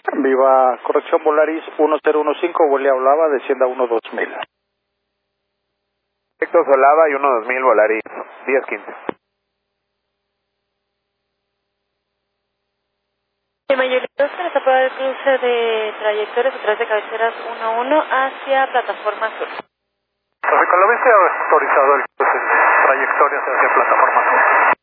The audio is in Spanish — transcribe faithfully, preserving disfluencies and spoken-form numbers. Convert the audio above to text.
Viva, corrección Volaris uno cero uno cinco, vuele a Olava, descienda uno dos mil. Perfecto, Solava y uno dos mil, Volaris diez quince. En mayoría se les aprueba el cruce de trayectorias a través de cabeceras uno uno hacia plataforma sur. Tráfico, ¿lo viste autorizado el cruce de trayectorias hacia plataforma sur?